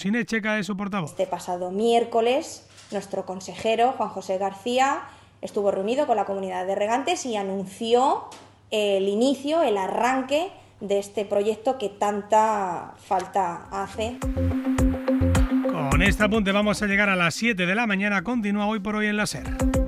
Cine Checa de su portavoz. Este pasado miércoles, nuestro consejero, Juan José García, estuvo reunido con la comunidad de regantes y anunció el inicio, el arranque de este proyecto que tanta falta hace. Con este apunte vamos a llegar a las 7 de la mañana. Continúa Hoy por Hoy en la SER.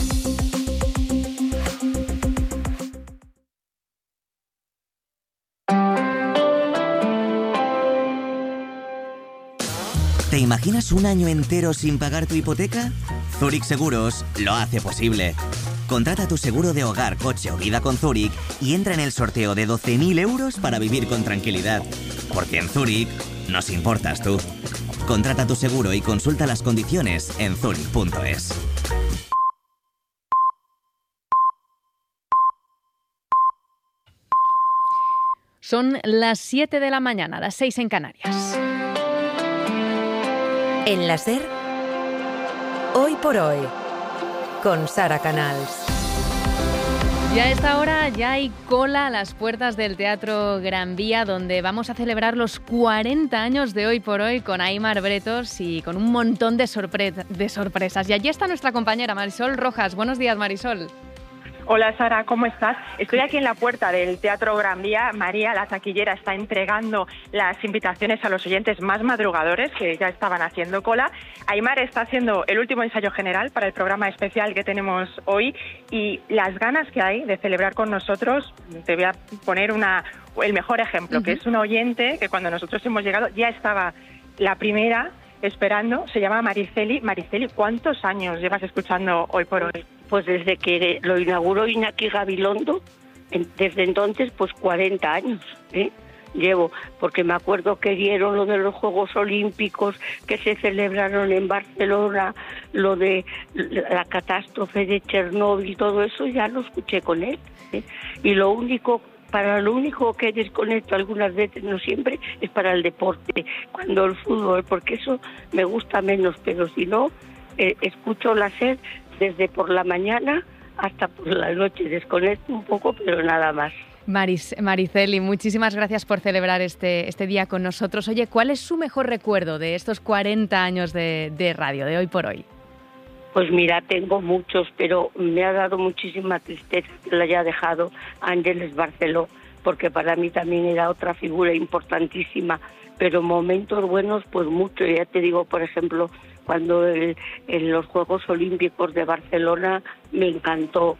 ¿Te imaginas un año entero sin pagar tu hipoteca? Zurich Seguros lo hace posible. Contrata tu seguro de hogar, coche o vida con Zurich y entra en el sorteo de 12.000 euros para vivir con tranquilidad. Porque en Zurich nos importas tú. Contrata tu seguro y consulta las condiciones en zurich.es. Son las 7 de la mañana, las 6 en Canarias. En la SER, Hoy por Hoy, con Sara Canals. Y a esta hora ya hay cola a las puertas del Teatro Gran Vía, donde vamos a celebrar los 40 años de Hoy por Hoy con Aimar Bretos y con un montón de sorpresas. Y allí está nuestra compañera Marisol Rojas. Buenos días, Marisol. Hola Sara, ¿cómo estás? Estoy aquí en la puerta del Teatro Gran Vía. María, la taquillera, está entregando las invitaciones a los oyentes más madrugadores que ya estaban haciendo cola. Aimar está haciendo el último ensayo general para el programa especial que tenemos hoy y las ganas que hay de celebrar con nosotros. Te voy a poner el mejor ejemplo, que es una oyente que cuando nosotros hemos llegado ya estaba la primera esperando. Se llama Mariceli. Mariceli, ¿cuántos años llevas escuchando Hoy por Hoy? Pues desde que lo inauguró Iñaki Gabilondo, desde entonces pues 40 años, llevo, porque me acuerdo que dieron lo de los Juegos Olímpicos que se celebraron en Barcelona, lo de la catástrofe de Chernóbil, todo eso ya lo escuché con él, y para lo único que desconecto algunas veces, no siempre, es para el deporte, cuando el fútbol, porque eso me gusta menos, pero si no, escucho la SER desde por la mañana hasta por la noche. Desconecto un poco, pero nada más. Mariceli, muchísimas gracias por celebrar este día con nosotros. Oye, ¿cuál es su mejor recuerdo de estos 40 años de radio, de Hoy por Hoy? Pues mira, tengo muchos, pero me ha dado muchísima tristeza que la haya dejado Ángeles Barceló, porque para mí también era otra figura importantísima, pero momentos buenos, pues mucho. Ya te digo, por ejemplo, cuando en los Juegos Olímpicos de Barcelona me encantó,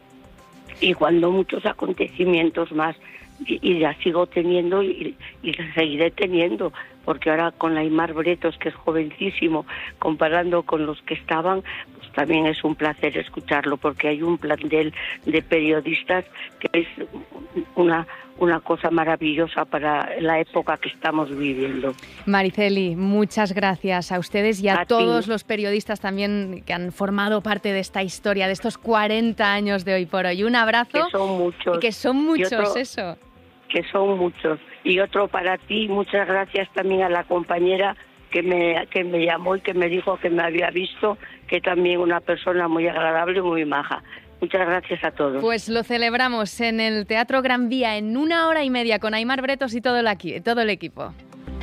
y cuando muchos acontecimientos más, y la sigo teniendo y la seguiré teniendo, porque ahora con Aimar Bretos, que es jovencísimo, comparando con los que estaban, pues también es un placer escucharlo, porque hay un plantel de periodistas que es una cosa maravillosa para la época que estamos viviendo. Mariceli, muchas gracias a ustedes y a todos los periodistas también que han formado parte de esta historia, de estos 40 años de Hoy por Hoy. Un abrazo. Que son muchos. Que son muchos, Que son muchos. Y otro para ti, muchas gracias también a la compañera que me llamó y que me dijo que me había visto, que también una persona muy agradable, muy maja. Muchas gracias a todos. Pues lo celebramos en el Teatro Gran Vía en 1 hora y media con Aimar Bretos y todo el equipo.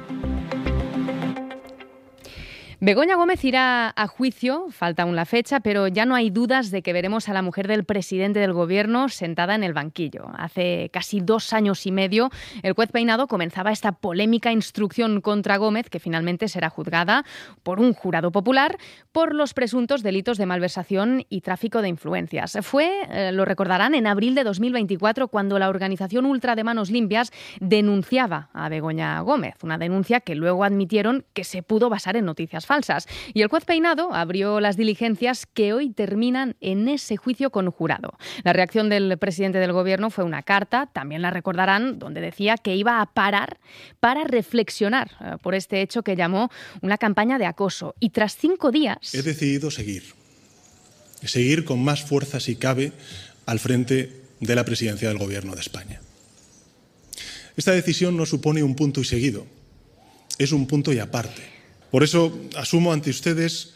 Begoña Gómez irá a juicio, falta aún la fecha, pero ya no hay dudas de que veremos a la mujer del presidente del Gobierno sentada en el banquillo. Hace casi 2 años y medio, el juez Peinado comenzaba esta polémica instrucción contra Gómez, que finalmente será juzgada por un jurado popular por los presuntos delitos de malversación y tráfico de influencias. Fue, lo recordarán, en abril de 2024 cuando la organización Ultra de Manos Limpias denunciaba a Begoña Gómez, una denuncia que luego admitieron que se pudo basar en noticias falsas. Y el juez Peinado abrió las diligencias que hoy terminan en ese juicio con jurado. La reacción del presidente del Gobierno fue una carta, también la recordarán, donde decía que iba a parar para reflexionar por este hecho que llamó una campaña de acoso. Y tras 5 días... He decidido seguir con más fuerza si cabe al frente de la presidencia del Gobierno de España. Esta decisión no supone un punto y seguido, es un punto y aparte. Por eso asumo ante ustedes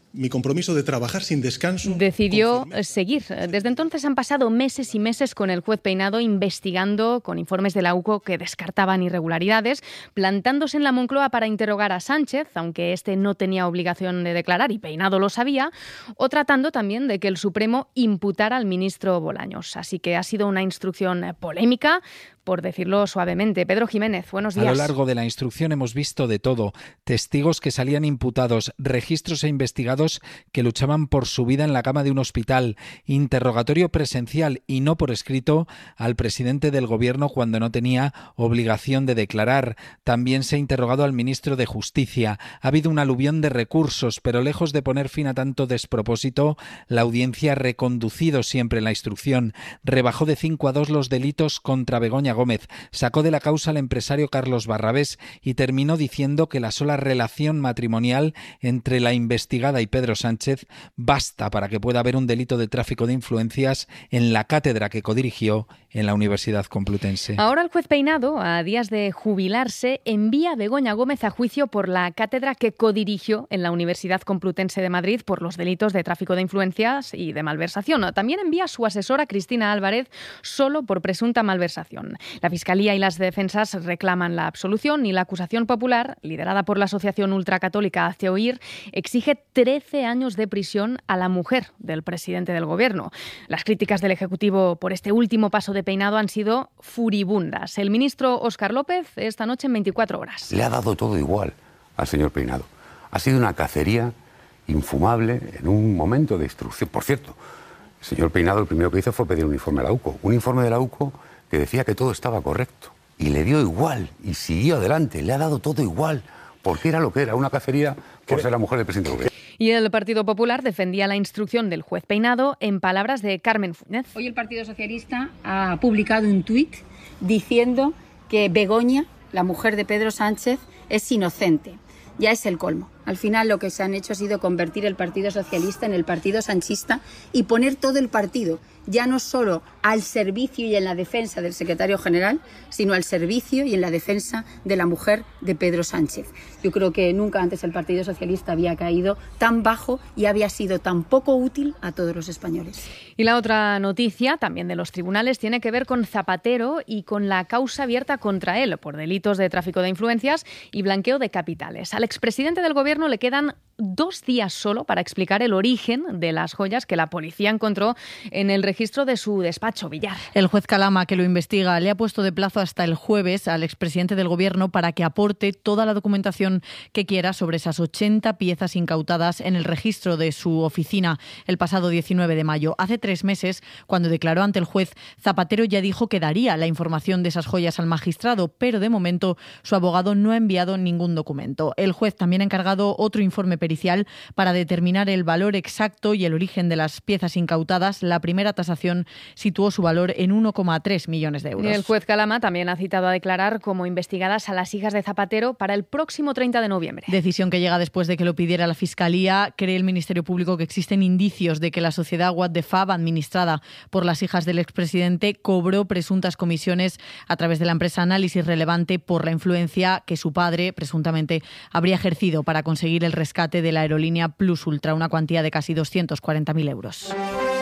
mi compromiso de trabajar sin descanso. Decidió seguir. Desde entonces han pasado meses y meses con el juez Peinado investigando con informes de la UCO que descartaban irregularidades, plantándose en la Moncloa para interrogar a Sánchez, aunque este no tenía obligación de declarar y Peinado lo sabía, o tratando también de que el Supremo imputara al ministro Bolaños. Así que ha sido una instrucción polémica, por decirlo suavemente. Pedro Jiménez, buenos días. A lo largo de la instrucción hemos visto de todo. Testigos que salían imputados, registros e investigados que luchaban por su vida en la cama de un hospital, interrogatorio presencial y no por escrito al presidente del Gobierno cuando no tenía obligación de declarar. También se ha interrogado al ministro de Justicia. Ha habido un aluvión de recursos, pero lejos de poner fin a tanto despropósito, la audiencia ha reconducido siempre la instrucción. Rebajó de 5-2 los delitos contra Begoña Gómez, sacó de la causa al empresario Carlos Barrabés y terminó diciendo que la sola relación matrimonial entre la investigada y Pedro Sánchez basta para que pueda haber un delito de tráfico de influencias en la cátedra que codirigió en la Universidad Complutense. Ahora el juez Peinado, a días de jubilarse, envía a Begoña Gómez a juicio por la cátedra que codirigió en la Universidad Complutense de Madrid por los delitos de tráfico de influencias y de malversación. También envía a su asesora Cristina Álvarez solo por presunta malversación. La Fiscalía y las defensas reclaman la absolución y la acusación popular, liderada por la asociación ultracatólica Hazte Oír, exige 13 años de prisión a la mujer del presidente del Gobierno. Las críticas del Ejecutivo por este último paso de Peinado han sido furibundas. El ministro Óscar López esta noche en 24 horas. Le ha dado todo igual al señor Peinado. Ha sido una cacería infumable en un momento de instrucción. Por cierto, el señor Peinado lo primero que hizo fue pedir un informe a la UCO. Un informe de la UCO que decía que todo estaba correcto. Y le dio igual, y siguió adelante. Le ha dado todo igual, porque era lo que era, una cacería por ser la mujer del presidente del Gobierno. Y el Partido Popular defendía la instrucción del juez Peinado en palabras de Carmen Funes. Hoy el Partido Socialista ha publicado un tuit diciendo que Begoña, la mujer de Pedro Sánchez, es inocente. Ya es el colmo. Al final lo que se han hecho ha sido convertir el Partido Socialista en el Partido Sanchista y poner todo el partido, ya no solo al servicio y en la defensa del secretario general, sino al servicio y en la defensa de la mujer de Pedro Sánchez. Yo creo que nunca antes el Partido Socialista había caído tan bajo y había sido tan poco útil a todos los españoles. Y la otra noticia, también de los tribunales, tiene que ver con Zapatero y con la causa abierta contra él por delitos de tráfico de influencias y blanqueo de capitales. Al expresidente del Gobierno le quedan 2 días solo para explicar el origen de las joyas que la policía encontró en el registro de su despacho, Villar. El juez Calama, que lo investiga, le ha puesto de plazo hasta el jueves al expresidente del Gobierno para que aporte toda la documentación que quiera sobre esas 80 piezas incautadas en el registro de su oficina el pasado 19 de mayo. Hace 3 meses, cuando declaró ante el juez, Zapatero ya dijo que daría la información de esas joyas al magistrado, pero de momento su abogado no ha enviado ningún documento. El juez también ha encargado otro informe pericial para determinar el valor exacto y el origen de las piezas incautadas. La primera tasación situó su valor en 1,3 millones de euros. El juez Calama también ha citado a declarar como investigadas a las hijas de Zapatero para el próximo 30 de noviembre. Decisión que llega después de que lo pidiera la Fiscalía. Cree el Ministerio Público que existen indicios de que la sociedad What the Fab, administrada por las hijas del expresidente, cobró presuntas comisiones a través de la empresa Análisis Relevante por la influencia que su padre presuntamente habría ejercido para conseguir el rescate de la aerolínea Plus Ultra, una cuantía de casi 240.000 euros.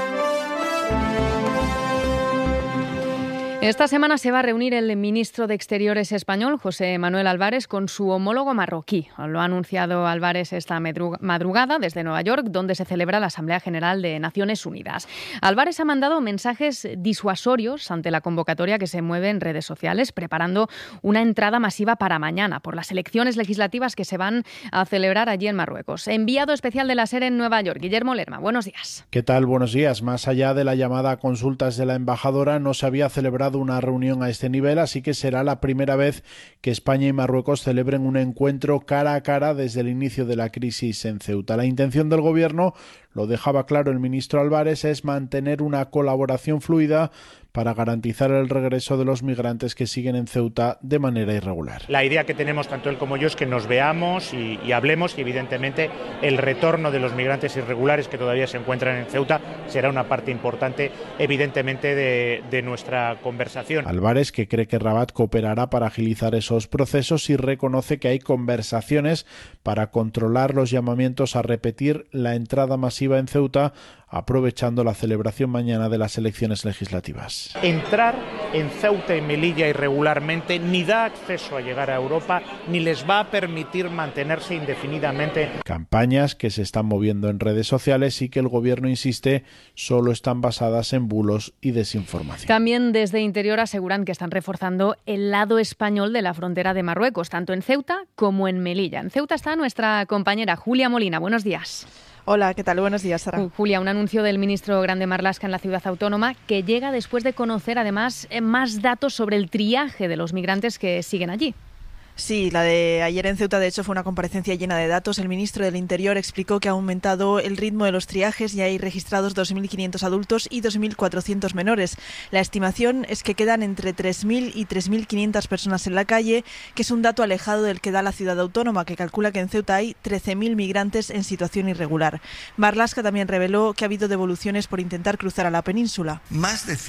Esta semana se va a reunir el ministro de Exteriores español, José Manuel Álvarez, con su homólogo marroquí. Lo ha anunciado Álvarez esta madrugada desde Nueva York, donde se celebra la Asamblea General de Naciones Unidas. Álvarez ha mandado mensajes disuasorios ante la convocatoria que se mueve en redes sociales, preparando una entrada masiva para mañana por las elecciones legislativas que se van a celebrar allí en Marruecos. Enviado especial de la SER en Nueva York, Guillermo Lerma, buenos días. ¿Qué tal? Buenos días. Más allá de la llamada a consultas de la embajadora, no se había celebrado una reunión a este nivel, así que será la primera vez que España y Marruecos celebren un encuentro cara a cara desde el inicio de la crisis en Ceuta. La intención del Gobierno, lo dejaba claro el ministro Álvarez, es mantener una colaboración fluida para garantizar el regreso de los migrantes que siguen en Ceuta de manera irregular. La idea que tenemos tanto él como yo es que nos veamos y hablemos, y evidentemente el retorno de los migrantes irregulares que todavía se encuentran en Ceuta será una parte importante evidentemente de nuestra conversación. Álvarez, que cree que Rabat cooperará para agilizar esos procesos, y reconoce que hay conversaciones para controlar los llamamientos a repetir la entrada masiva en Ceuta, aprovechando la celebración mañana de las elecciones legislativas. Entrar en Ceuta y Melilla irregularmente ni da acceso a llegar a Europa, ni les va a permitir mantenerse indefinidamente. Campañas que se están moviendo en redes sociales y que el gobierno insiste solo están basadas en bulos y desinformación. También desde Interior aseguran que están reforzando el lado español de la frontera de Marruecos, tanto en Ceuta como en Melilla. En Ceuta está nuestra compañera Julia Molina. Buenos días. Hola, ¿qué tal? Buenos días, Sara. Julia, un anuncio del ministro Grande Marlaska en la ciudad autónoma que llega después de conocer además más datos sobre el triaje de los migrantes que siguen allí. Sí, la de ayer en Ceuta, de hecho, fue una comparecencia llena de datos. El ministro del Interior explicó que ha aumentado el ritmo de los triajes y hay registrados 2.500 adultos y 2.400 menores. La estimación es que quedan entre 3.000 y 3.500 personas en la calle, que es un dato alejado del que da la ciudad autónoma, que calcula que en Ceuta hay 13.000 migrantes en situación irregular. Marlaska también reveló que ha habido devoluciones por intentar cruzar a la península. Más de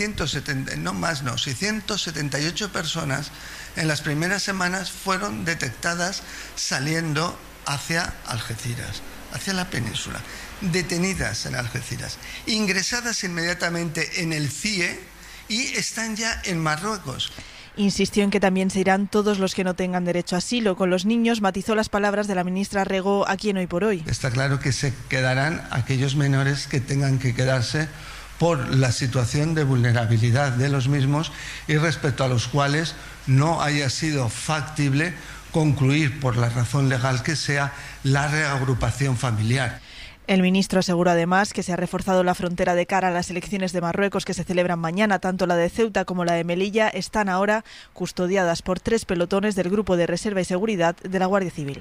178 personas en las primeras semanas fueron detectadas saliendo hacia Algeciras, hacia la península, detenidas en Algeciras, ingresadas inmediatamente en el CIE y están ya en Marruecos. Insistió en que también se irán todos los que no tengan derecho a asilo. Con los niños matizó las palabras de la ministra Rego aquí en Hoy por Hoy. Está claro que se quedarán aquellos menores que tengan que quedarse por la situación de vulnerabilidad de los mismos y respecto a los cuales no haya sido factible concluir por la razón legal que sea la reagrupación familiar. El ministro aseguró además que se ha reforzado la frontera de cara a las elecciones de Marruecos que se celebran mañana. Tanto la de Ceuta como la de Melilla están ahora custodiadas por 3 pelotones del Grupo de Reserva y Seguridad de la Guardia Civil.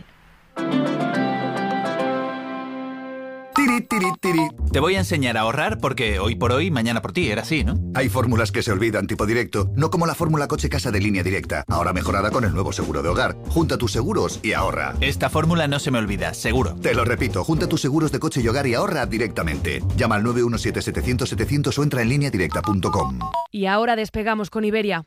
Te voy a enseñar a ahorrar porque hoy por hoy, mañana por ti, era así, ¿no? Hay fórmulas que se olvidan tipo directo, no como la fórmula coche-casa de Línea Directa, ahora mejorada con el nuevo seguro de hogar. Junta tus seguros y ahorra. Esta fórmula no se me olvida, seguro. Te lo repito, junta tus seguros de coche y hogar y ahorra directamente. Llama al 917-700-700 o entra en lineadirecta.com. Y ahora despegamos con Iberia.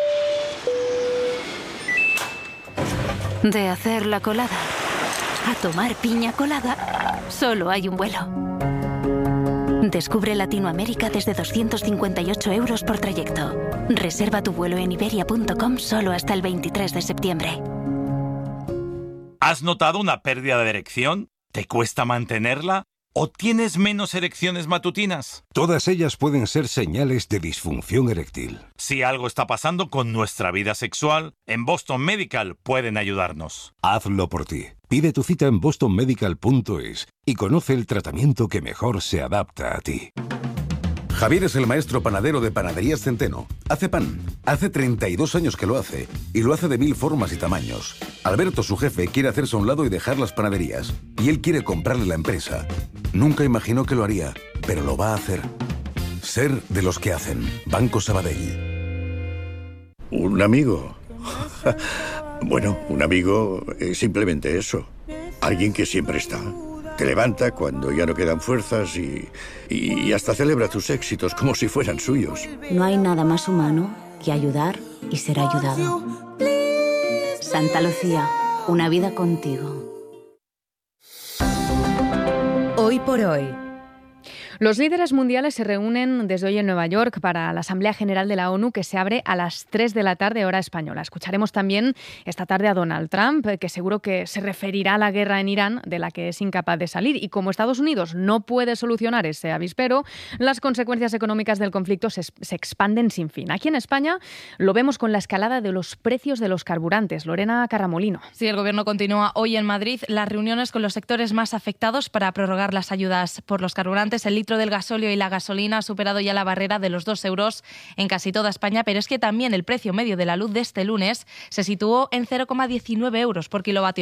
De hacer la colada a tomar piña colada, solo hay un vuelo. Descubre Latinoamérica desde 258 € por trayecto. Reserva tu vuelo en iberia.com solo hasta el 23 de septiembre. ¿Has notado una pérdida de erección? ¿Te cuesta mantenerla? ¿O tienes menos erecciones matutinas? Todas ellas pueden ser señales de disfunción eréctil. Si algo está pasando con nuestra vida sexual, en Boston Medical pueden ayudarnos. Hazlo por ti. Pide tu cita en bostonmedical.es y conoce el tratamiento que mejor se adapta a ti. Javier es el maestro panadero de Panaderías Centeno. Hace pan. Hace 32 años que lo hace. Y lo hace de 1000 formas y tamaños. Alberto, su jefe, quiere hacerse a un lado y dejar las panaderías. Y él quiere comprarle la empresa. Nunca imaginó que lo haría, pero lo va a hacer. Ser de los que hacen. Banco Sabadell. ¿Un amigo? Bueno, un amigo es simplemente eso. Alguien que siempre está. Te levanta cuando ya no quedan fuerzas y hasta celebra tus éxitos como si fueran suyos. No hay nada más humano que ayudar y ser ayudado. Santa Lucía, una vida contigo. Hoy por hoy. Los líderes mundiales se reúnen desde hoy en Nueva York para la Asamblea General de la ONU que se abre a las 3 de la tarde, hora española. Escucharemos también esta tarde a Donald Trump, que seguro que se referirá a la guerra en Irán, de la que es incapaz de salir. Y como Estados Unidos no puede solucionar ese avispero, las consecuencias económicas del conflicto se expanden sin fin. Aquí en España lo vemos con la escalada de los precios de los carburantes. Lorena Carramolino. Sí, el Gobierno continúa hoy en Madrid las reuniones con los sectores más afectados para prorrogar las ayudas por los carburantes. El litro del gasóleo y la gasolina ha superado ya la barrera de los 2 euros en casi toda España, pero es que también el precio medio de la luz de este lunes se situó en 0,19 euros por kilovatio hora.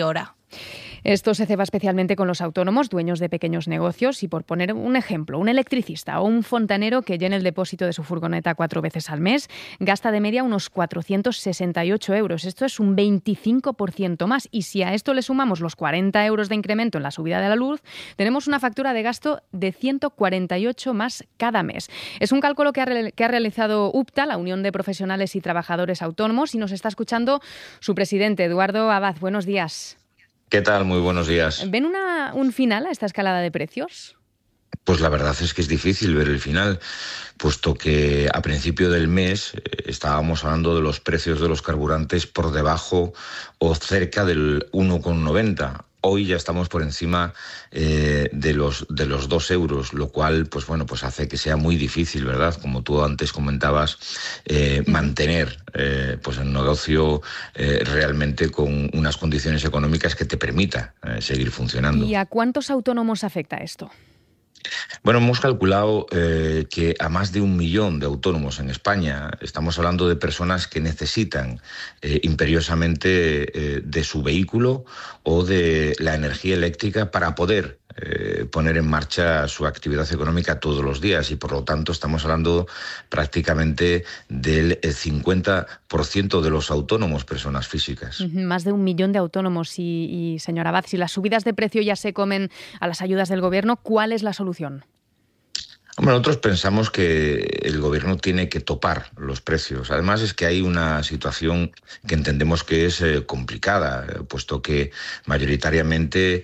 Esto se ceba especialmente con los autónomos, dueños de pequeños negocios y, por poner un ejemplo, un electricista o un fontanero que llene el depósito de su furgoneta 4 veces al mes gasta de media unos 468 euros. Esto es un 25% más y si a esto le sumamos los 40 euros de incremento en la subida de la luz, tenemos una factura de gasto de 148 más cada mes. Es un cálculo que ha realizado UPTA, la Unión de Profesionales y Trabajadores Autónomos, y nos está escuchando su presidente, Eduardo Abad. Buenos días. ¿Qué tal? Muy buenos días. ¿Ven un final a esta escalada de precios? Pues la verdad es que es difícil ver el final, puesto que a principio del mes estábamos hablando de los precios de los carburantes por debajo o cerca del 1,90. Hoy ya estamos por encima de los 2 euros, lo cual pues hace que sea muy difícil, ¿verdad? Como tú antes comentabas, mantener pues el negocio realmente con unas condiciones económicas que te permita seguir funcionando. ¿Y a cuántos autónomos afecta esto? Bueno, hemos calculado que a más de 1 millón de autónomos en España, estamos hablando de personas que necesitan imperiosamente de su vehículo o de la energía eléctrica para poder poner en marcha su actividad económica todos los días y por lo tanto estamos hablando prácticamente del 50% de los autónomos personas físicas. Más de 1 millón de autónomos y señora Abad, si las subidas de precio ya se comen a las ayudas del Gobierno, ¿cuál es la solución? Hombre, nosotros pensamos que el Gobierno tiene que topar los precios. Además es que hay una situación que entendemos que es complicada, puesto que mayoritariamente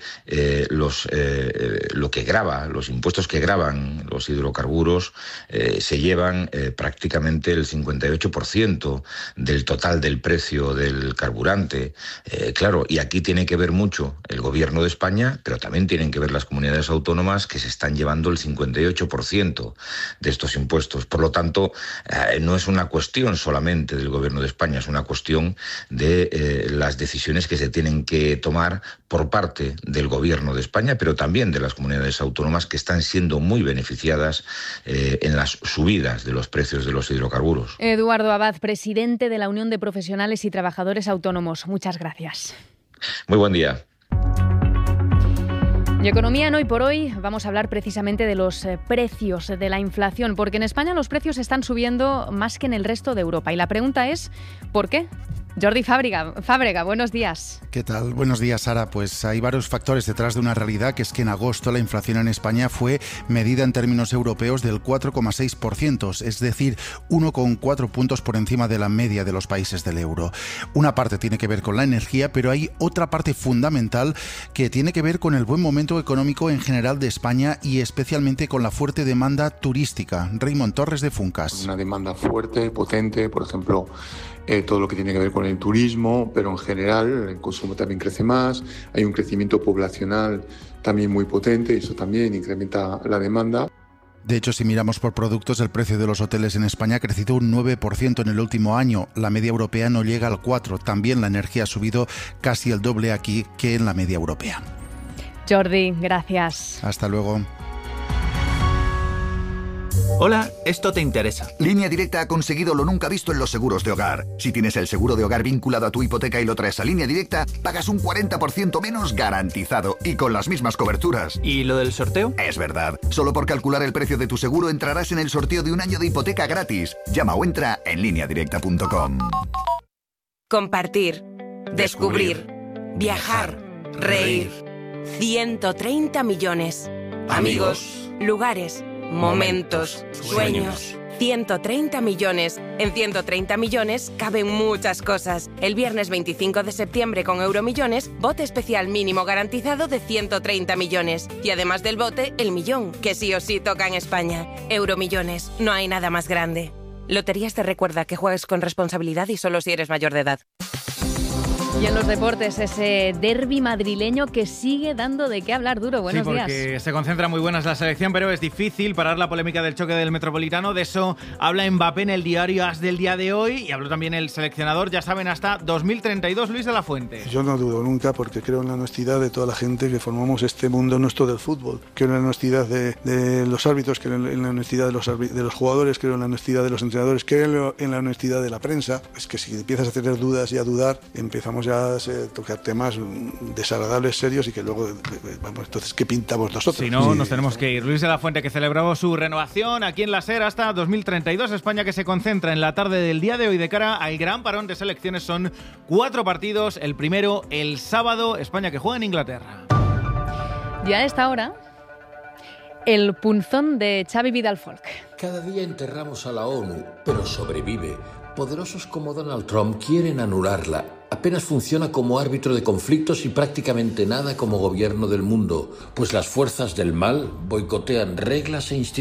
lo que grava, los impuestos que gravan los hidrocarburos se llevan prácticamente el 58% del total del precio del carburante. Claro, y aquí tiene que ver mucho el Gobierno de España, pero también tienen que ver las comunidades autónomas que se están llevando el 58% de estos impuestos. Por lo tanto, no es una cuestión solamente del Gobierno de España, es una cuestión de las decisiones que se tienen que tomar por parte del Gobierno de España, pero también de las comunidades autónomas que están siendo muy beneficiadas en las subidas de los precios de los hidrocarburos. Eduardo Abad, presidente de la Unión de Profesionales y Trabajadores Autónomos. Muchas gracias. Muy buen día. Y economía en Hoy por Hoy vamos a hablar precisamente de los precios, de la inflación, porque en España los precios están subiendo más que en el resto de Europa. Y la pregunta es, ¿por qué? Jordi Fábrega, buenos días. ¿Qué tal? Buenos días, Sara. Pues hay varios factores detrás de una realidad, que es que en agosto la inflación en España fue medida en términos europeos del 4,6%, es decir, 1,4 puntos por encima de la media de los países del euro. Una parte tiene que ver con la energía, pero hay otra parte fundamental que tiene que ver con el buen momento económico en general de España y especialmente con la fuerte demanda turística. Raymond Torres de Funcas. Una demanda fuerte, potente, por ejemplo, todo lo que tiene que ver con el turismo, pero en general el consumo también crece más, hay un crecimiento poblacional también muy potente y eso también incrementa la demanda. De hecho, si miramos por productos, el precio de los hoteles en España ha crecido un 9% en el último año. La media europea no llega al 4%. También la energía ha subido casi el doble aquí que en la media europea. Jordi, gracias. Hasta luego. Hola, esto te interesa. Línea Directa ha conseguido lo nunca visto en los seguros de hogar. Si tienes el seguro de hogar vinculado a tu hipoteca y lo traes a Línea Directa, pagas un 40% menos garantizado y con las mismas coberturas. ¿Y lo del sorteo? Es verdad. Solo por calcular el precio de tu seguro entrarás en el sorteo de un año de hipoteca gratis. Llama o entra en lineadirecta.com. Compartir, descubrir, viajar, reír. 130 millones. Amigos, lugares, momentos, sueños. 130 millones. En 130 millones caben muchas cosas. El viernes 25 de septiembre con Euromillones, bote especial mínimo garantizado de 130 millones. Y además del bote, el millón, que sí o sí toca en España. Euromillones, no hay nada más grande. Loterías te recuerda que juegues con responsabilidad y solo si eres mayor de edad. Y en los deportes, ese derbi madrileño que sigue dando de qué hablar. Duro, buenos días. Sí, porque se concentra muy buenas la selección, pero es difícil parar la polémica del choque del Metropolitano. De eso habla Mbappé en el diario AS del día de hoy y habló también el seleccionador, ya saben, hasta 2032, Luis de la Fuente. Yo no dudo nunca, porque creo en la honestidad de toda la gente que formamos este mundo nuestro del fútbol. Creo en la honestidad de los árbitros, creo en la honestidad de los jugadores, creo en la honestidad de los entrenadores, creo en la honestidad de la prensa. Es que si empiezas a tener dudas y a dudar, empezamos empezamos ya a tocar temas desagradables, serios, y que luego, vamos, entonces, ¿qué pintamos nosotros? Si no, nos tenemos que ir. Luis de la Fuente, que celebraba su renovación aquí en la SER hasta 2032. España, que se concentra en la tarde del día de hoy de cara al gran parón de selecciones. Son 4 partidos. El primero, el sábado, España que juega en Inglaterra. Ya a esta hora, el punzón de Xavi Vidal Folk. Cada día enterramos a la ONU, pero sobrevive. Poderosos como Donald Trump quieren anularla. Apenas funciona como árbitro de conflictos y prácticamente nada como gobierno del mundo, pues las fuerzas del mal boicotean reglas e instituciones.